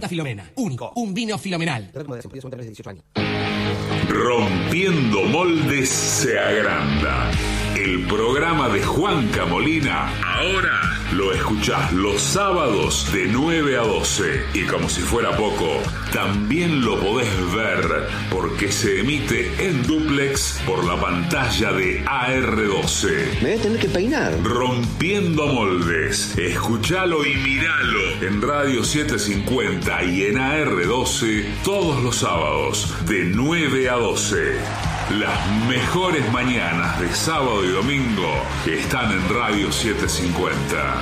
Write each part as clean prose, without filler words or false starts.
Santa Filomena. Único. Un vino filomenal. Rompiendo moldes se agranda. El programa de Juanca Molina ahora lo escuchás los sábados de 9 a 12. Y como si fuera poco, también lo podés ver porque se emite en dúplex por la pantalla de AR12. Me voy a tener que peinar. Rompiendo moldes. Escuchalo y miralo en Radio 750 y en AR12 todos los sábados de 9 a 12. Las mejores mañanas de sábado y domingo están en Radio 750.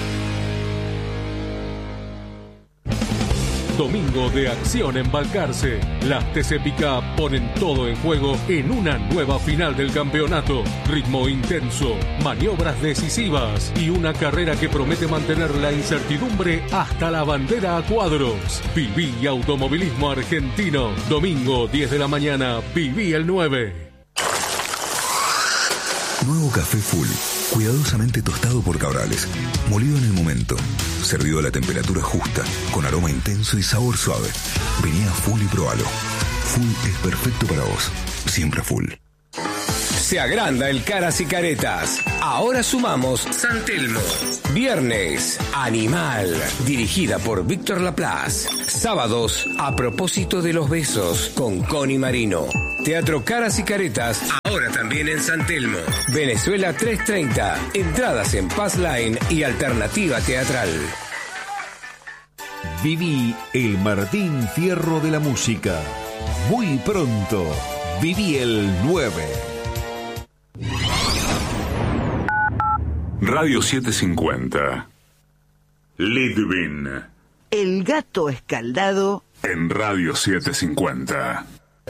Domingo de acción en Balcarce. Las TC Pickup ponen todo en juego en una nueva final del campeonato. Ritmo intenso, maniobras decisivas y una carrera que promete mantener la incertidumbre hasta la bandera a cuadros. Viví automovilismo argentino. Domingo 10 de la mañana. Viví el 9. Nuevo café Full, cuidadosamente tostado por Cabrales, molido en el momento, servido a la temperatura justa, con aroma intenso y sabor suave. Vení a Full y probalo. Full es perfecto para vos, siempre Full. Se agranda el Caras y Caretas. Ahora sumamos San Telmo. Viernes, Animal, dirigida por Víctor Laplace. Sábados, A propósito de los besos, con Connie Marino. Teatro Caras y Caretas, ahora también en San Telmo. Venezuela 330. Entradas en Pass Line y Alternativa Teatral. Viví el Martín Fierro de la música. Muy pronto, Viví el 9. Radio 750. Lidvin. El gato escaldado. En Radio 750.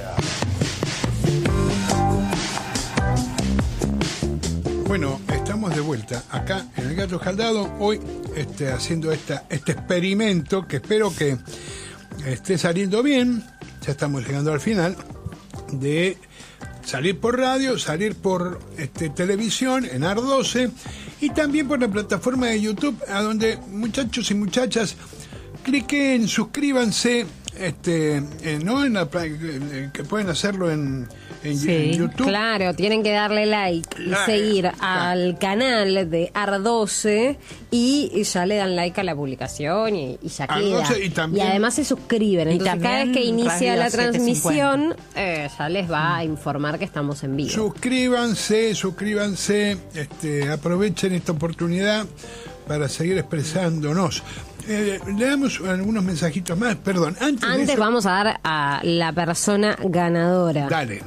Bueno, estamos de vuelta acá en El Gato Escaldado, hoy haciendo este experimento que espero que esté saliendo bien. Ya estamos llegando al final de salir por radio, salir por televisión en AR12 y también por la plataforma de YouTube, a donde muchachos y muchachas cliquen, suscríbanse, no en la, que pueden hacerlo en YouTube. Claro, tienen que darle like y seguir al canal de AR12 y ya le dan like a la publicación y ya queda. Y además se suscriben. Entonces cada vez que inicia la transmisión ya les va a informar que estamos en vivo. Suscríbanse, aprovechen esta oportunidad para seguir expresándonos. Le damos algunos mensajitos más, perdón. Antes vamos a dar a la persona ganadora. Dale.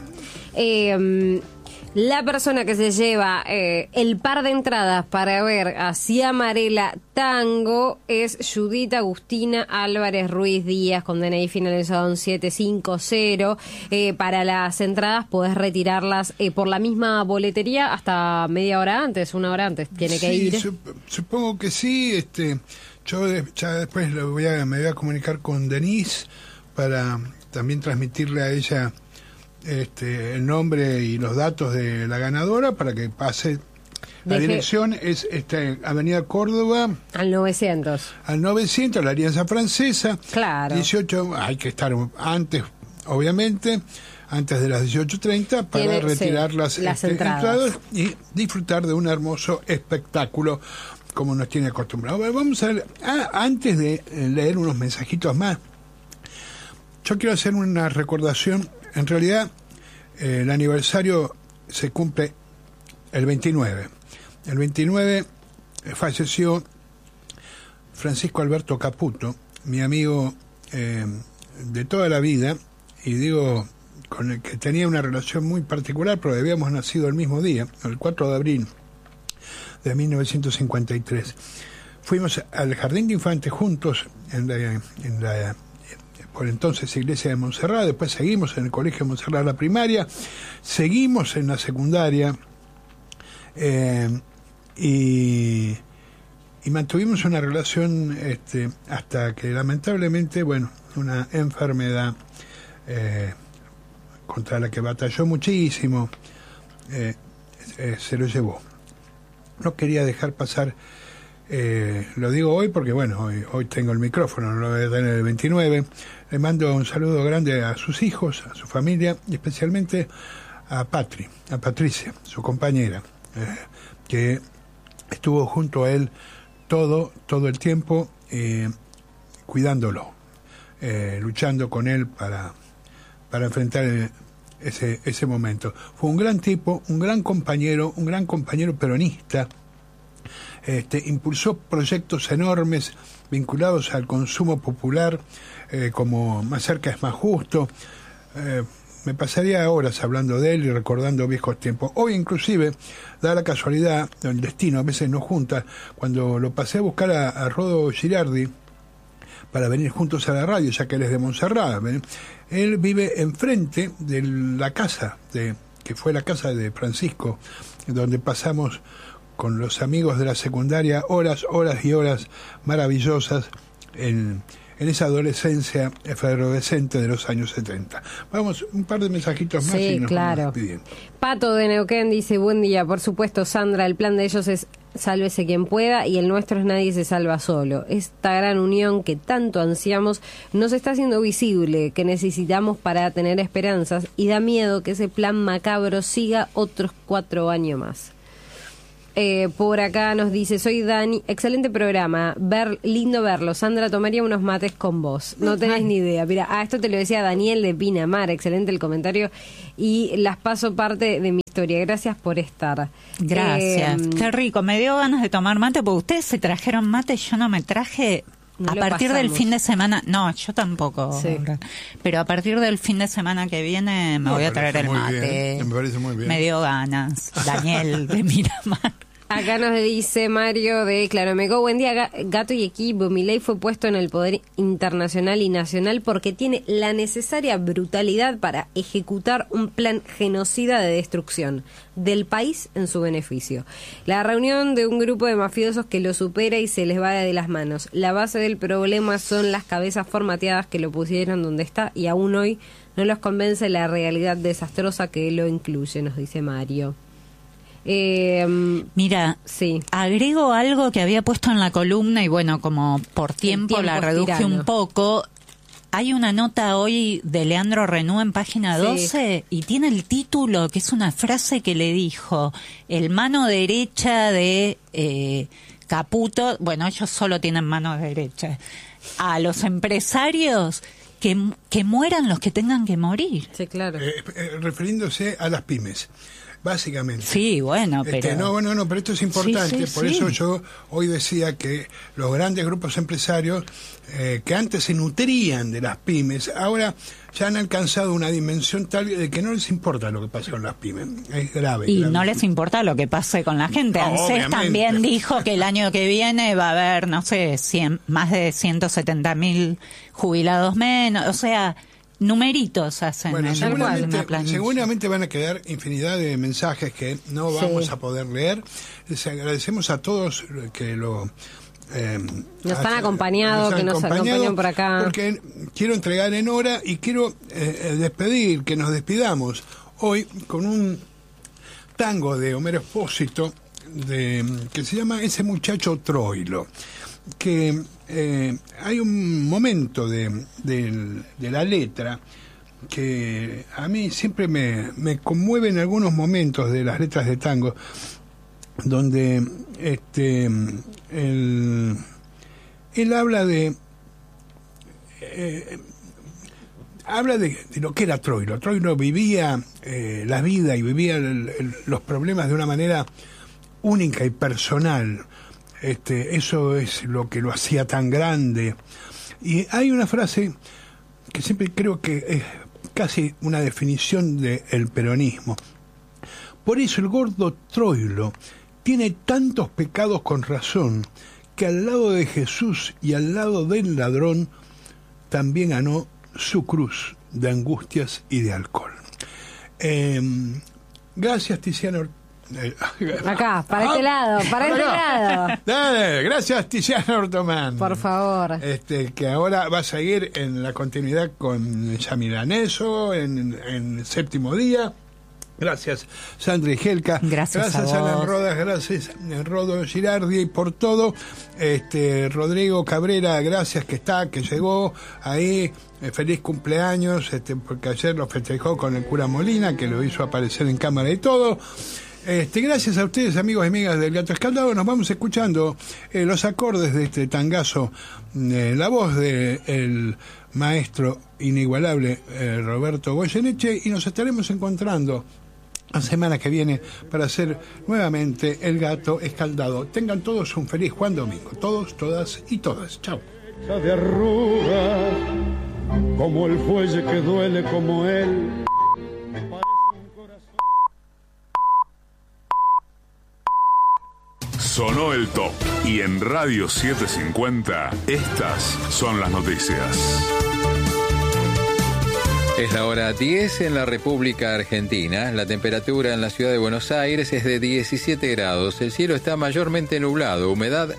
La persona que se lleva el par de entradas para ver a Ciamarela Tango es Judith Agustina Álvarez Ruiz Díaz, con DNI finalizado en 750. Para las entradas podés retirarlas por la misma boletería hasta media hora antes, una hora antes tiene que ir. Supongo que sí. Yo ya después me voy a comunicar con Denise para también transmitirle a ella el nombre y los datos de la ganadora para que pase. La dirección es Avenida Córdoba al 900, la Alianza Francesa. Claro. 18, hay que estar antes, obviamente, antes de las 18:30 para retirar las entradas y disfrutar de un hermoso espectáculo como nos tiene acostumbrado. Vamos a ver, antes de leer unos mensajitos más, yo quiero hacer una recordación. En realidad, el aniversario se cumple el 29. El 29 falleció Francisco Alberto Caputo, mi amigo de toda la vida, y digo, con el que tenía una relación muy particular, porque habíamos nacido el mismo día, el 4 de abril de 1953. Fuimos al Jardín de Infantes juntos en la por entonces Iglesia de Montserrat, después seguimos en el Colegio de Montserrat la primaria, seguimos en la secundaria y mantuvimos una relación hasta que lamentablemente, una enfermedad contra la que batalló muchísimo se lo llevó. No quería dejar pasar Lo digo hoy porque, bueno, hoy tengo el micrófono, no lo voy a tener el 29. Le mando un saludo grande a sus hijos, a su familia, y especialmente a Patricia, su compañera, que estuvo junto a él todo el tiempo, cuidándolo, luchando con él para enfrentar ese momento. Fue un gran tipo, un gran compañero peronista. Impulsó proyectos enormes vinculados al consumo popular, como Más cerca es más justo. Me pasaría horas hablando de él y recordando viejos tiempos. Hoy inclusive, da la casualidad, el destino a veces nos junta, cuando lo pasé a buscar a Rodo Girardi para venir juntos a la radio, ya que él es de Montserrat. Él vive enfrente de la casa, que fue la casa de Francisco, donde pasamos con los amigos de la secundaria horas y horas maravillosas en esa adolescencia efervescente de los años 70. Vamos, un par de mensajitos más y nos vamos despidiendo. Pato de Neuquén dice: buen día, por supuesto, Sandra, el plan de ellos es sálvese quien pueda y el nuestro es nadie se salva solo. Esta gran unión que tanto ansiamos nos está haciendo visible, que necesitamos para tener esperanzas, y da miedo que ese plan macabro siga otros 4 años más. Por acá nos dice: soy Dani, excelente programa, lindo verlo. Sandra, tomaría unos mates con vos. No tenés ni idea. Mira, esto te lo decía Daniel de Pinamar, excelente el comentario, y las paso parte de mi historia. Gracias por estar. Gracias. Qué rico, me dio ganas de tomar mate, porque ustedes se trajeron mate, yo no me traje. A partir del fin de semana, no, yo tampoco, sí. Pero a partir del fin de semana que viene me voy a traer el mate. Bien, me parece muy bien. Me dio ganas, Daniel de Miramar. Acá nos dice Mario de Claromecó: buen día, Gato y equipo. Milei fue puesto en el poder internacional y nacional porque tiene la necesaria brutalidad para ejecutar un plan genocida de destrucción del país en su beneficio. La reunión de un grupo de mafiosos que lo supera y se les va de las manos. La base del problema son las cabezas formateadas que lo pusieron donde está, y aún hoy no los convence la realidad desastrosa que lo incluye, nos dice Mario. Mira, sí. Agrego algo que había puesto en la columna y bueno, como por tiempo la reduje un poco. Hay una nota hoy de Leandro Renú en página 12 y tiene el título, que es una frase que le dijo el mano derecha de Caputo. Bueno, ellos solo tienen mano derecha. A los empresarios que mueran los que tengan que morir. Sí, claro. Refiriéndose a las pymes. Básicamente. Sí, bueno, pero... No, pero esto es importante, por eso yo hoy decía que los grandes grupos empresarios que antes se nutrían de las pymes, ahora ya han alcanzado una dimensión tal de que no les importa lo que pase con las pymes. Es grave. Y no les importa lo que pase con la gente. ANSES también dijo que el año que viene va a haber, no sé, más de 170.000 jubilados menos, o sea... numeritos hacen. Bueno, seguramente van a quedar infinidad de mensajes que no vamos a poder leer. Les agradecemos a todos que nos han acompañado, que nos acompañan por acá. Porque quiero entregar en hora y quiero que nos despidamos hoy con un tango de Homero Expósito que se llama Ese muchacho Troilo, que hay un momento de la letra que a mí siempre me conmueve en algunos momentos de las letras de tango, donde él habla de lo que era Troilo. Troilo vivía la vida y vivía los problemas de una manera única y personal. Eso es lo que lo hacía tan grande. Y hay una frase que siempre creo que es casi una definición del peronismo. Por eso el gordo Troilo tiene tantos pecados con razón, que al lado de Jesús y al lado del ladrón también ganó su cruz de angustias y de alcohol. Gracias, Tiziano Ortega. Acá, para este lado. Dale, gracias, Tiziano Ortomán. Por favor. Que ahora va a seguir en la continuidad con Yamilaneso en Séptimo Día. Gracias, Sandra y Helka. Gracias a Alan Rodas, gracias Rodo Girardi por todo. Rodrigo Cabrera, gracias que llegó ahí. Feliz cumpleaños, porque ayer lo festejó con el cura Molina, que lo hizo aparecer en cámara y todo. Gracias a ustedes, amigos y amigas del Gato Escaldado. Nos vamos escuchando los acordes de este tangazo, la voz del maestro inigualable Roberto Goyeneche, y nos estaremos encontrando la semana que viene para hacer nuevamente el Gato Escaldado. Tengan todos un feliz Juan Domingo, todos, todas y todas. Chao. De arrugas, como el fuelle que duele como él. Sonó el top y en Radio 750 estas son las noticias. Es la hora 10 en la República Argentina. La temperatura en la ciudad de Buenos Aires es de 17 grados. El cielo está mayormente nublado, humedad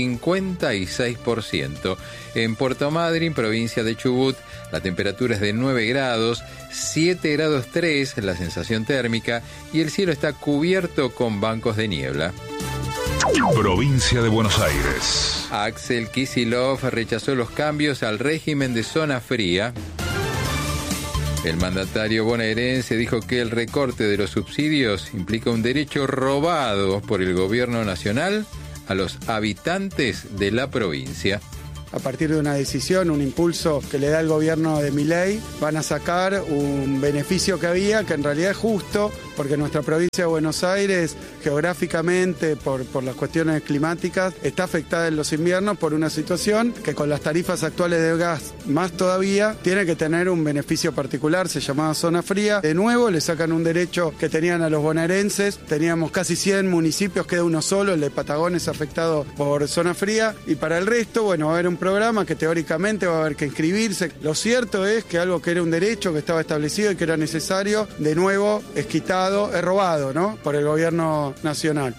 56%. En Puerto Madryn, provincia de Chubut, la temperatura es de 9 grados, 7 grados 3 la sensación térmica y el cielo está cubierto con bancos de niebla. Provincia de Buenos Aires. Axel Kicillof rechazó los cambios al régimen de zona fría. El mandatario bonaerense dijo que el recorte de los subsidios implica un derecho robado por el gobierno nacional a los habitantes de la provincia. A partir de una decisión, un impulso que le da el gobierno de Milei, van a sacar un beneficio que había, que en realidad es justo, porque nuestra provincia de Buenos Aires, geográficamente, por las cuestiones climáticas, está afectada en los inviernos por una situación que con las tarifas actuales de gas, más todavía, tiene que tener un beneficio particular, se llamaba zona fría. De nuevo, le sacan un derecho que tenían a los bonaerenses, teníamos casi 100 municipios, queda uno solo, el de Patagones, afectado por zona fría, y para el resto, bueno, va a haber un programa que teóricamente va a haber que inscribirse. Lo cierto es que algo que era un derecho que estaba establecido y que era necesario, de nuevo es quitado, es robado, ¿no?, por el gobierno nacional.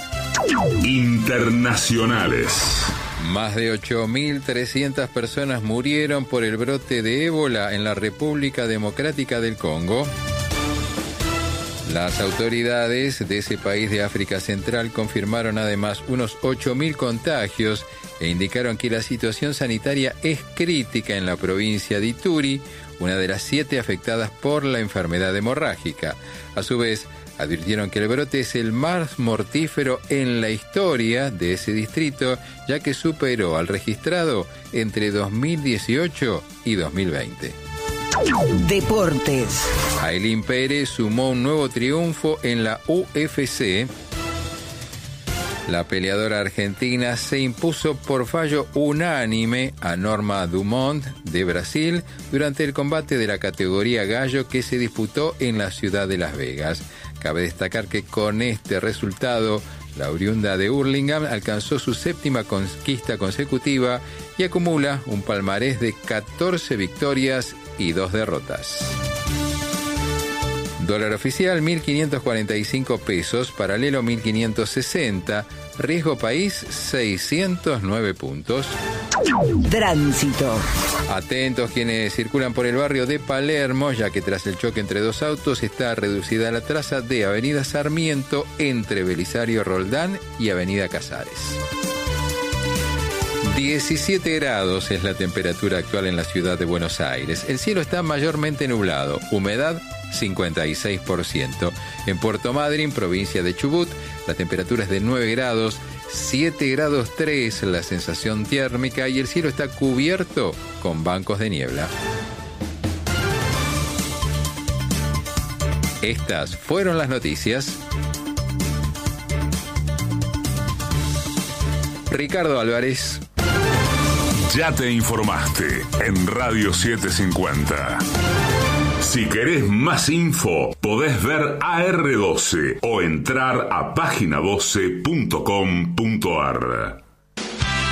Internacionales. Más de 8.300 personas murieron por el brote de ébola en la República Democrática del Congo. Las autoridades de ese país de África Central confirmaron además unos 8.000 contagios e indicaron que la situación sanitaria es crítica en la provincia de Ituri, una de las 7 afectadas por la enfermedad hemorrágica. A su vez, advirtieron que el brote es el más mortífero en la historia de ese distrito, ya que superó al registrado entre 2018 y 2020. Deportes. Ailín Pérez sumó un nuevo triunfo en la UFC. La peleadora argentina se impuso por fallo unánime a Norma Dumont de Brasil durante el combate de la categoría gallo que se disputó en la ciudad de Las Vegas. Cabe destacar que con este resultado, la oriunda de Hurlingham alcanzó su 7ª conquista consecutiva y acumula un palmarés de 14 victorias y 2 derrotas. Dólar oficial 1.545 pesos, paralelo 1.560, riesgo país 609 puntos. Tránsito. Atentos quienes circulan por el barrio de Palermo, ya que tras el choque entre 2 autos está reducida la traza de Avenida Sarmiento entre Belisario Roldán y Avenida Casares. 17 grados es la temperatura actual en la ciudad de Buenos Aires. El cielo está mayormente nublado, humedad 56%. En Puerto Madryn, provincia de Chubut, la temperatura es de 9 grados, 7 grados 3 la sensación térmica y el cielo está cubierto con bancos de niebla. Estas fueron las noticias. Ricardo Álvarez. Ya te informaste en Radio 750. Si querés más info, podés ver AR12 o entrar a página12.com.ar.